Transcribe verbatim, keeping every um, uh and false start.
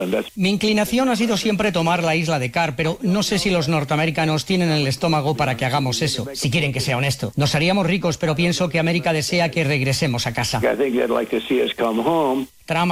Mi inclinación ha sido siempre tomar la isla de Car, pero no sé si los norteamericanos tienen el estómago para que hagamos eso, si quieren que sea honesto. Nos haríamos ricos, pero pienso que América desea que regresemos a casa. Trump